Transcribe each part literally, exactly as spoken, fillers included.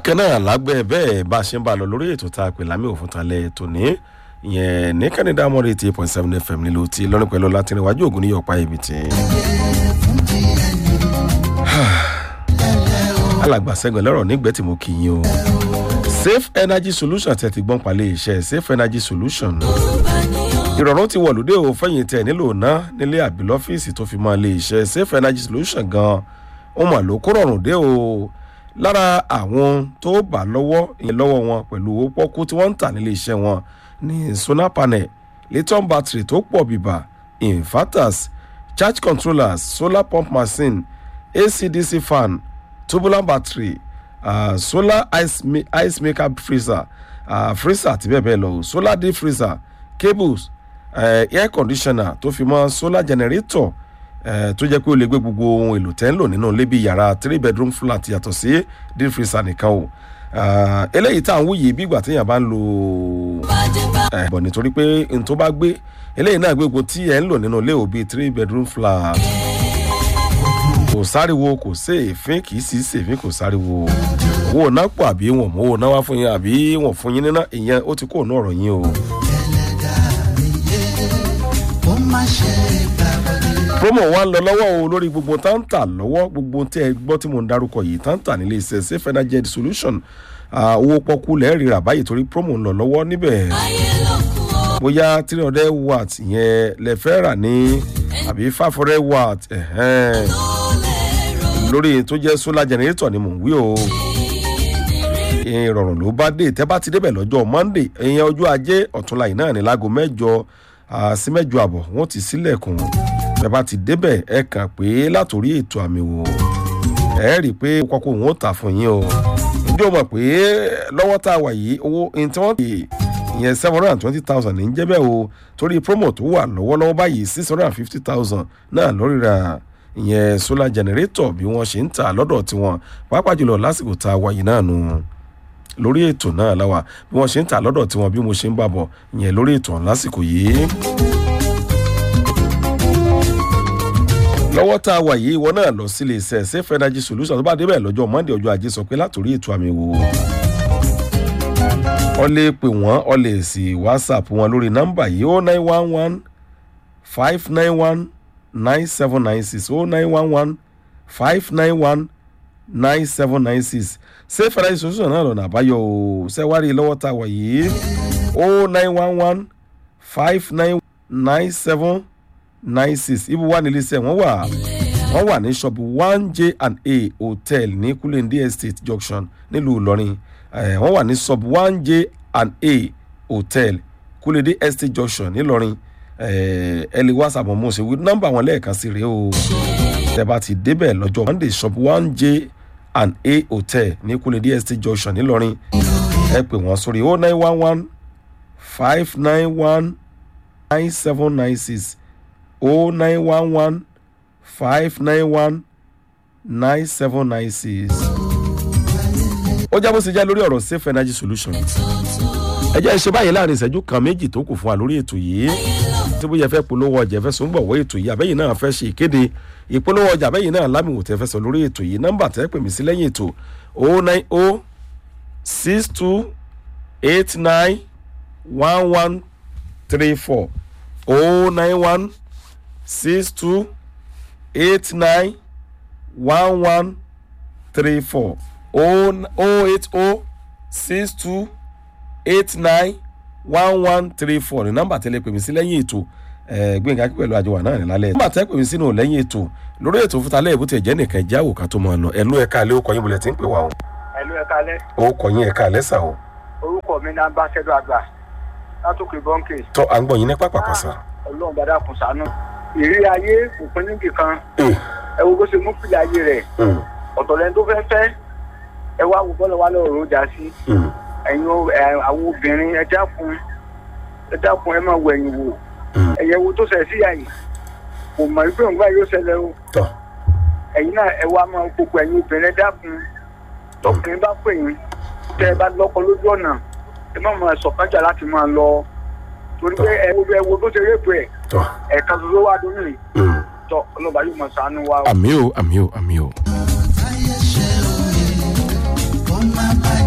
bákan náà lágbẹ́ bẹ́ẹ̀ bá a ṣe ń bá a lọ lórí ètò tá a pè lámì òfin talẹ̀ tòní ìyẹn ní Canada mọ́rí eighty eight point seven F M nílùú tí lọ́nà pẹ̀lú látìrìnwájú ògùn ní yọ̀pá ibi tí. alàgbà sẹ́gun lọ́rọ̀ nígbẹ́ tí mo kì í yín o. Safe Energy Solution tẹ̀ ti gbọ́n palẹ̀ iṣẹ́ Safe Energy Solution. ìrọ̀rùn ti wọ̀lúdé o fẹ́yìn tẹ̀ nílò ná nílé àbí lọ́fíìsì tó fi máa lé iṣẹ́ Safe Energy Solution gan-an ó mà ló kó rọrùn dé o. lára àwọn tó bá lọ́wọ́ ìyẹn lọ́wọ́ wọn pẹ̀lú owó pọ́kú tí wọ́n ń tà nílé iṣẹ́ wọn ní solar panel lithium battery tó pọ̀ bíbà inverters charge controllers solar pump machine A C D C fan tubular battery uh, solar ice, ice maker freezer uh, freezer àti bẹ́ẹ̀ bẹ́ẹ̀ lọ solar deep freezer cables uh, air conditioner tó fi mọ́ solar generator uh, tó jẹ́ pé ó lè gbé gbogbo ohun èlò tẹ́ ń lò nínú ilé bí yàrá three bedroom flat yàtọ̀ sí deep freezer nìkan o eléyìí tá à ń wúyè bí ìgbà téèyàn bá ń lo bọ̀ nítorí pé n tó bá gbé eléyìí náà gbé gbogbo tí ẹ̀ ń lò nínú ilé ò bíi three bedroom flat kò sáriwo kò sí èéfín kì í sì sèéfín kò sáriwo owó náà pọ̀ àbí wọ́n mú owó náà wá fún yín àbí wọ́n fún yín níná ìyẹn ó ti kó òun ọ̀rọ̀ yín o. promo wa ń lọ lọ́wọ́ o lórí gbogbo tá ń tà lọ́wọ́ gbogbo tí ẹ gbọ́ tí mo ń darúkọ yìí tá ń tà nílé iṣẹ́ Safe Energy Solution owó pọ́kú lẹ́ẹ̀rì rà báyìí torí promo ń lọ lọ́wọ́ níbẹ̀ bóyá three hundred watt yẹn lẹ fẹ́ rà ní àbí five hundred watt lórí tó jẹ́ solar generator ni mò ń wí o ìrọ̀rùn ló bá dé tẹ́ bá ti débẹ̀ lọ́jọ́ Monday ìyẹn ọjọ́ ajé ọ̀túnla yìí náà ní láago mẹ́jọ sí mẹ́jọ àbọ̀ wọ́n ti sílẹ̀kùn ẹ bá ti débẹ̀ ẹ kàn pé látòrí ètò àmì wò ẹ rí i pé kọ́kọ́ òun ó tà fún yín o ǹjẹ́ o mọ̀ pé lọ́wọ́ tá a wà yìí owó tí wọ́n ti ìyẹn seven hundred and twenty thousand ní jẹ́ bẹ́ẹ̀ o torí promo tó wà lọ́wọ́lọ́wọ́ báyìí six hundred and fifty thousand náà lórí ra ìyẹn solar generator bí wọ́n ṣe ń tà lọ́dọ̀ tiwọn pàápàá jùlọ lásìkò tá a wà yìí náà nù lórí ètò náà láwà bí wọ́n ṣe ń tà lọ́dọ̀ tiwọn bí mo ṣe ń bàbọ̀ ìyẹn lórí ètò lásìkò yìí. lọ́wọ́ tá a wà yìí ìwọ náà lọ sílé iṣẹ́ Safe Energy Solution tó bá débẹ̀ lọ́jọ́ Monday ọjọ́ ajé sọ pé látòrí ètò àmì wò ọ lè pè wọ́n ọ lè sì WhatsApp wọn lórí nọ́mbà yìí oh nine one one five nine one nine seven nine six oh nine one one five nine one nine seven nine six Safe Energy Solution náà lọ́nà àbáyọ o sẹ́wárí lọ́wọ́ tá a wà yìí oh nine one one five nine nine seven nine six ibi wà nílé iṣẹ́ wọ́n wà wọ́n wà ní shop one J and A hotel ní Kulende Estate Junction nílùú Ìlọrin wọ́n wà ní shop one J and A hotel Kulende Estate Junction nílọrin ẹ lè WhatsApp mọ́ ṣe wí nọ́mbà wọn lẹ́ẹ̀kan sí rèé o tẹ́ bá ti débẹ̀ lọ́jọ́ Monday shop one J and A hotel ní Kulende Estate Junction nílọrin ẹ pè wọ́n sórí oh nine one one five nine one nine seven nine six oh nine one one five nine one nine seven nine six. ó jábọ̀ sí já lórí ọ̀rọ̀ Safe Energy Solution. ẹ jẹ́ ṣe báyìí láàrin ìṣẹ́jú kan méjì tó kù fún wa lórí ètò yìí tí bóyá fẹ́ polówó ọjà fẹ́ sọ ń bọ̀wọ́ ètò yìí àbẹ́yìn náà fẹ́ ṣe ìkéde ìpolówó ọjà àbẹ́yìn náà lámìwò tẹ́ fẹ́ sọ lórí ètò yìí nọ́mbà tẹ́ pè mí sí lẹ́yìn ètò oh nine oh six two eight nine one one three four oh nine one six two eight nine one one three four oh eight oh six two eight nine one one three four ní nọ́mbà tẹ́lẹ̀ pè mí sí lẹ́yìn ètò Gbénga pẹ̀lú àjọwà náà ní lálẹ́ nọ́mbà tẹ́lẹ̀ pè mí sínú lẹ́yìn ètò lórí ètò fúta lẹ́yìn bó ti ẹ̀jẹ̀ nìkan ẹ̀jẹ̀ àwòká tó máa lọ ẹ̀lú ẹ̀ka alẹ́ ó kọ́ yín bulẹ̀ tí ń pè wá o. ẹ̀lú ẹ̀ka alẹ́. ó kọ́ yín ẹ̀ka alẹ́ sà o. orúkọ mi náà bá ṣẹ́dọ̀ àgbà látòkè bọ́ǹkì. tọ́ à ń gbọ́ yín ní pàpàpà sà. Ọlọ́run bá dákun ṣàánú ìrírí ayé òpin níbì kan ẹ wo bó ṣe mú fìlà ayé rẹ̀ ọ̀tọ̀ lẹ́ni tó fẹ́ fẹ́ ẹ wá wo bọ́lọ̀ wá lọ́rọ̀ ó já sí ẹ̀yin àwọn obìnrin ẹ dákun ẹ dákun ẹ máa wọ ẹ̀yìn wò ẹ̀yẹ wo tó ṣẹ̀ sí àyè kò mọ̀ wípé òǹgbà yóò ṣẹlẹ̀ o ẹ̀yin náà ẹ wá máa gbogbo ẹ̀yin obìnrin ẹ dákun tọkùnrin bá pè yín tẹ́ ẹ bá lọ́kọ lójú ọ̀nà ẹ má máa sọ̀kájà láti máa lọ torí pé ẹ wo ẹ wo tó ṣe rẹ́pù ẹ̀ ẹ̀ka tuntun wá dóní tọ́ ọlọ́ba yóò máa ṣàánú wa. àmì o àmì o àmì o.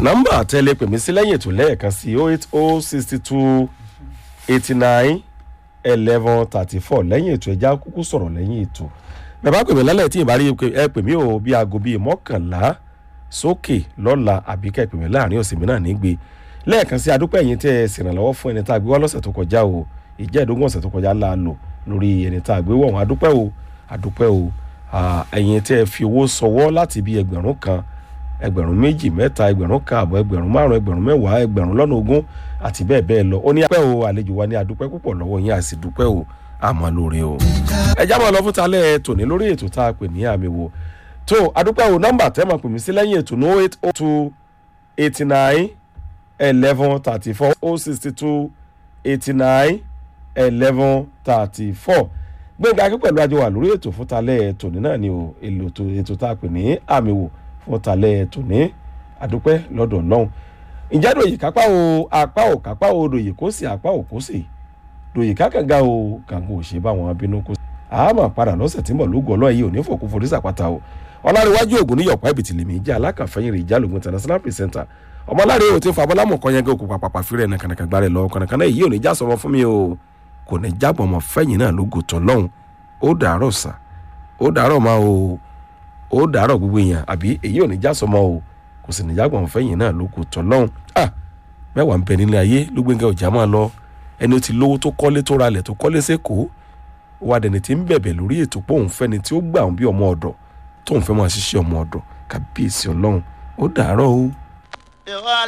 nọ́mbà tẹ́lẹ̀ pè mí sí lẹ́yìn ètò lẹ́ẹ̀kan sí oh eight oh sixty two eighty nine eleven thirty four lẹ́yìn ètò ẹja kúkú sọ̀rọ̀ lẹ́yìn ètò bàbá pè mí lálẹ́ tí ìbá rí ẹ pè mí o bí aago bíi mọ́kànlá sókè lọ́la àbí ká ẹ pè mí láàrin ọ̀sẹ̀ mi náà nígbè lẹ́ẹ̀kan sí adúpẹ́ yín tẹ́ ẹ ṣèrànlọ́wọ́ fún ẹni tá a gbé wá lọ́sẹ̀ tó kọjá o ìjẹ́ ìdógún ọ̀sẹ̀ tó kọjá la lò lórí ẹni tá a gbé wọ̀ wọ́n adúpẹ́ o adúpẹ́ o ẹ̀yin tẹ́ ẹ fi owó sọwọ́ láti bí ẹgbẹ̀rún kan ẹgbẹ̀rún méjì mẹ́ta ẹgbẹ̀rún kan àbọ̀ ẹgbẹ̀rún márùn ẹgbẹ̀rún mẹ́wàá ẹgbẹ̀rún lọ́nà ogún àti bẹ́ẹ̀ bẹ́ẹ̀ lọ ó ní apẹ́ o àlejò wa ní adúpẹ́ púpọ̀ lọ́wọ́ yín àti dúpẹ́ o àmọ́ lóore o. ẹ já máa lọ fún talẹ́ tòní lórí ètò tá a pè ní àmì wò tó adúpẹ́ o nọ́mbà tẹ́ máa pè mí sí lẹ́yìn ètò ní oh eight oh two eighty nine eleven thirty four oh sixty two eighty nine eleven thirty four gbẹ̀ngà akẹ́ pẹ̀lú àjọ wà lórí ètò fún talẹ́ tòní náà ni o ètò tá a pè ní àmì wò fún talẹ́ tòní àdúpẹ́ lọ́dọ̀ náà ìjà dòyì kápá o apá ò kápá o dòyì kó sì apá ò kó sì dòyì kákànga o kàǹgò ò ṣe bá wọn bínú kó sì àmọ́ padà lọ́sẹ̀ tí mọ̀ lógo ọlọ́ọ̀ yìí ò ní fòkú forí sàpáta o ọlárẹ̀wájú ògùn níyọ̀pá ìbìtì lèmi jẹ́ alákàfẹ́yìn rẹ̀ ìjálògùn international presenter ọmọláre ò ti fa abọ́lámù kan yẹn gé òkú pàpàpà fírẹ̀ nàkànàkà gbárẹ̀ lọ kànàkànà èyí ò ní já sọmọ fún mi o kò ní jábọ̀ ọmọ fẹ́yìn náà lógo tọ̀ lọ́hùn ó dàárọ̀ sà ó dàárọ̀ máa o ó dàárọ̀ gbogbo èèyàn àbí èyí ò ní já sọmọ o kò sì ní jábọ̀ ọmọ fẹ́yìn náà lógo tọ̀ lọ́hùn ah mẹ́wàá ń bẹ nílé ayé ló gbẹ̀ngàn ọjà máa lọ ẹni ó ti lówó tó kọ́lé tó ralẹ̀ tó kọ́lé sẹ́kọ̀ọ́ wà dẹni tí ń bẹ̀bẹ̀ lórí ètò pé òun fẹ́ni tí ó gbà òun bí ọmọ ọ̀dọ̀ tóun fẹ́ máa ṣiṣẹ́ ọmọ ọ̀dọ̀ kábíyèsí ọlọ́run ó dàárọ̀ o.